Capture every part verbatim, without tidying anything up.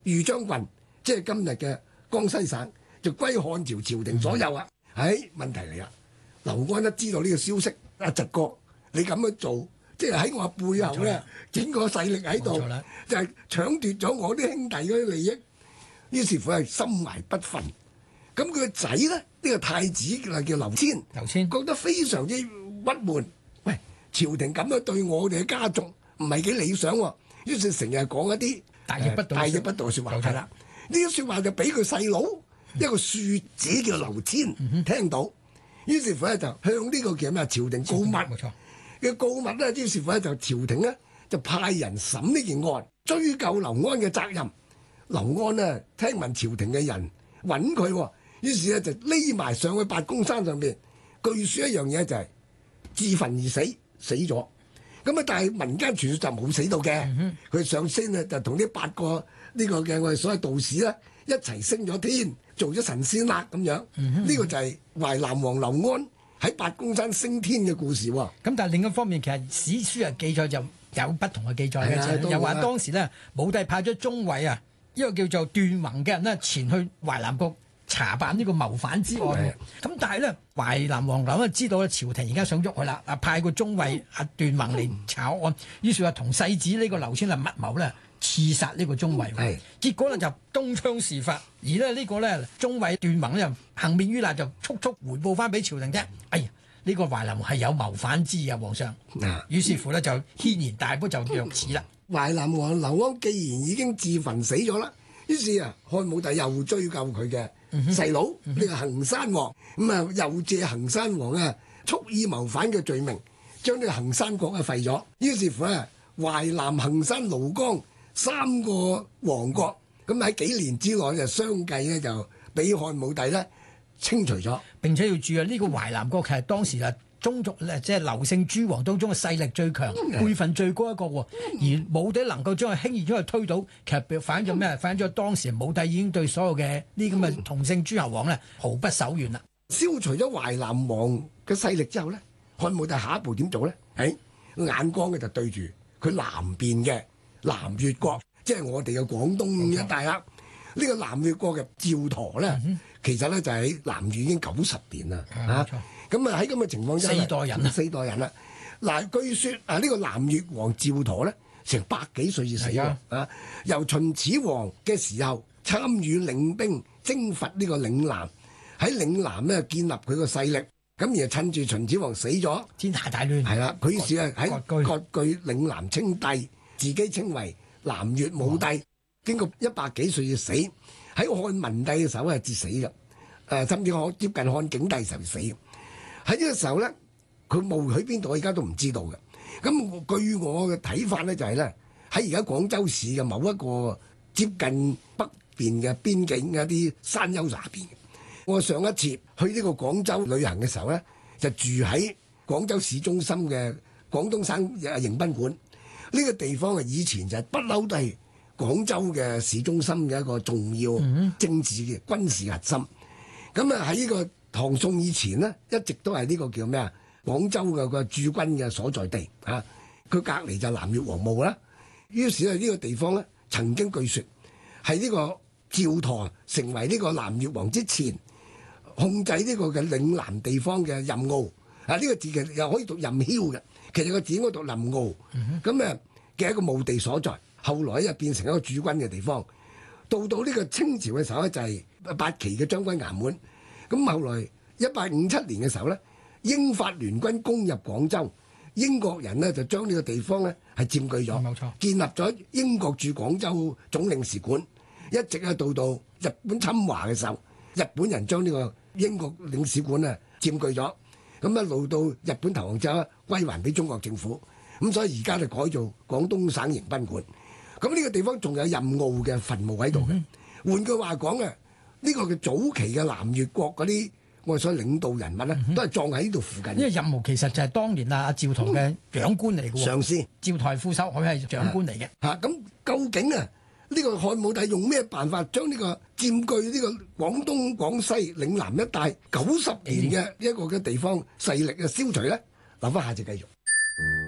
豫章郡，即係今日嘅江西省，就歸漢朝朝廷所有啊。唉、嗯哎，問題嚟啦！劉安一知道呢個消息，阿侄哥，你咁樣做，即係喺我背後咧整個勢力喺度，就係搶奪咗我啲兄弟嗰啲利益。於是乎係心懷不忿。咁佢個仔咧，呢、這個太子叫叫劉謙，劉謙覺得非常之鬱悶。喂，朝廷咁樣對我哋嘅家族唔係幾理想喎。於是成日講一啲大逆不道、大逆不道嘅説話。係啦，呢啲説話就俾佢細佬一個庶子叫劉謙、嗯、聽到。於是乎咧就向呢個叫咩朝廷告密。冇錯嘅告密咧，於是乎咧就朝廷咧就派人審呢件案，追究劉安嘅責任。劉安呢，聽聞朝廷嘅人揾佢，於是咧就匿埋上去八公山上邊。據說一樣嘢就係自焚而死，死咗。咁啊，但係民間傳說就冇死到嘅。佢、嗯、上升咧就同呢八個呢、這個嘅我哋所謂道士咧一齊升咗天，做咗神仙啦咁樣。呢、嗯、個就係淮南王劉安喺八公山升天嘅故事。咁但係另一方面，其實史書啊記載就有不同嘅記載嘅，又話當時咧武帝派咗中尉啊，一個叫做段宏嘅人呢，前去淮南國查辦呢個謀反之案。咁但係咧，淮南王劉安知道咧朝廷而家想喐佢啦，啊派個中尉阿段宏嚟查案，於是話同世子呢個劉謙啊密謀咧刺殺呢個中尉。結果咧就東窗事發，而咧呢個咧中尉段宏咧幸免於難，就速速回報翻俾朝廷啫。哎呀，呢、這個淮南王係有謀反之意啊，皇上。嗱，於是乎咧就軒然大波就若此啦。 淮南王劉安既然已經自焚死咗啦，於是啊漢武帝又追究佢嘅細佬呢個衡山王，咁啊又借衡山王啊蓄意謀反嘅罪名，將呢個衡山國啊廢咗。於是乎咧，淮南、衡山、廬江三個王國，咁喺幾年之內就相繼咧就俾漢武帝咧清除咗。 並且要注意啊，呢、這個淮南國其實當時啊宗族咧即係劉姓諸王當中嘅勢力最強、輩分最高一個喎，而武帝能夠將佢輕易將佢推倒，其實反映咗咩？反映咗當時武帝已經對所有嘅呢咁嘅同姓諸侯王咧毫不手軟啦。 消除咗淮南王嘅勢力之後咧，漢武帝下一步點做咧？誒，眼光嘅就對住佢南邊嘅南越國，即係我哋嘅廣東一帶啦。呢、這個南越國嘅趙佗咧、嗯，其實咧就喺南越已經九十年啦，嚇。咁啊喺咁嘅情況之下， 四代人啊， 四代人啦。嗱，據說啊，呢個南越王趙佗咧，成百幾歲至死啊！啊，由秦始皇嘅時候參與領兵征伐呢個嶺南，喺嶺南咧建立佢個勢力。咁而趁住秦始皇死咗， 天下大亂， 係啦，佢於是啊喺割據嶺南稱帝，自己稱為南越武帝。經過一百幾歲至死，喺漢文帝嘅時候係致死嘅。誒、呃，甚至可接近漢景帝嘅時候死。喺呢個時候咧，佢墓喺邊度，我而家都唔知道嘅。咁據我嘅睇法咧，就係咧喺而家廣州市嘅某一個接近北邊嘅邊境嘅一啲山丘下邊。我上一次去呢個廣州旅行嘅時候咧，就住喺廣州市中心嘅廣東省迎賓館。呢、這個地方啊，以前就係不嬲都係廣州嘅市中心嘅一個重要政治嘅軍事核心。咁啊喺呢個唐宋以前呢，一直都係呢個叫咩啊？廣州嘅個駐軍嘅所在地啊，佢隔離就南越王墓啦。於是咧呢個地方咧，曾經據說係呢個趙佗成為呢個南越王之前，控制呢個嘅嶺南地方嘅任奧啊，呢、這個字其實又可以讀任囂嘅，其實個字應該讀臨奧。咁啊嘅一個墓地所在，後來又變成一個駐軍嘅地方。到到呢個清朝嘅時候咧，就係、是、八旗嘅將軍衙門。咁後來一八五七年嘅時候咧，英法聯軍攻入廣州，英國人呢就將呢個地方咧係佔據咗，冇錯，建立咗英國駐廣州總領事館，一直啊到到日本侵華嘅時候，日本人將呢個英國領事館啊佔據咗，咁一路到日本投降之後歸還俾中國政府，咁所以而家就改做廣東省迎賓館。咁呢個地方仲有任奧嘅墳墓喺度嘅。換句話講啊，呢個嘅早期嘅南越國嗰啲我哋所謂領導人物咧、嗯，都係葬喺呢度附近。因為任奧其實就係當年啊阿趙佗嘅長官嚟嘅喎，上司趙台副手，佢係長官嚟嘅。嚇、啊、咁、啊、究竟啊呢、呢個漢武帝用咩辦法將呢個佔據呢個廣東廣西嶺南一帶九十年嘅一個嘅地方勢力嘅消除咧？留翻下次繼續。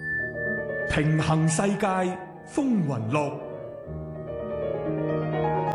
平衡世界風雲錄。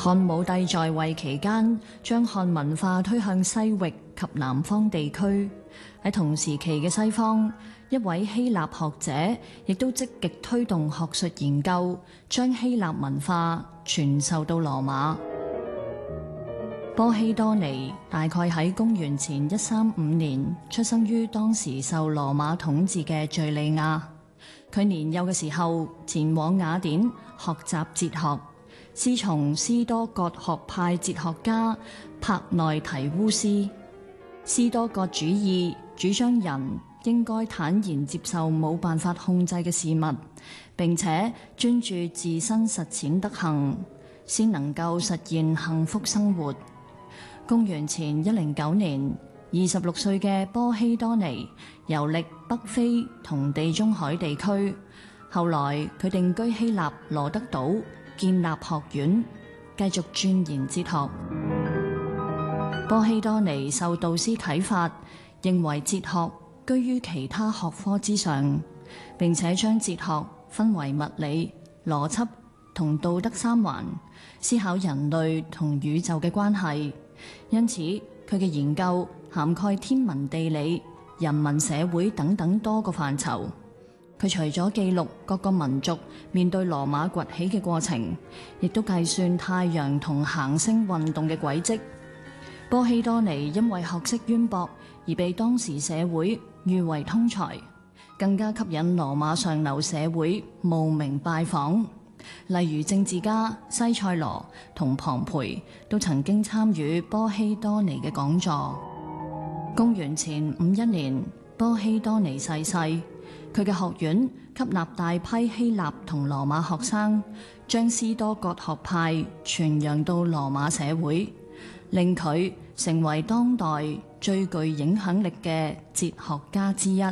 漢武帝在位期間，將漢文化推向西域及南方地區。喺同時期嘅西方，一位希臘學者亦都積極推動學術研究，將希臘文化傳授到羅馬。波希多尼大概喺公元前一三五年出生於當時受羅馬統治嘅敘利亞。佢年幼嘅時候前往雅典學習哲學，師從斯多葛學派哲學家帕內提烏斯。斯多葛主義主張人應該坦然接受冇辦法控制嘅事物，並且專注自身實踐德行，先能夠實現幸福生活。公元前一零九年，二十六歲嘅波希多尼遊歷北非同地中海地區，後來佢定居希臘羅德島，建立學院，繼續鑽研哲學。波希多尼受導師啟發，認為哲學居於其他學科之上，並且將哲學分為物理、邏輯同道德三環，思考人類同宇宙嘅關係。因此，佢嘅研究涵蓋天文地理、人文社會等等多個範疇。佢除咗記錄各個民族面對羅馬崛起嘅過程，亦都計算太陽同行星運動嘅軌跡。波希多尼因為學識淵博而被當時社會譽為通才，更加吸引羅馬上流社會慕名拜訪。例如政治家西塞羅同龐培都曾經參與波希多尼嘅講座。公元前五一年，波希多尼逝世，佢嘅學院吸納大批希臘同羅馬學生，將斯多葛學派傳揚到羅馬社會，令佢成為當代最具影響力嘅哲學家之一。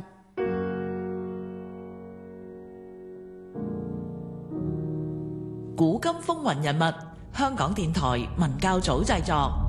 古今風雲人物，香港電台文教組製作。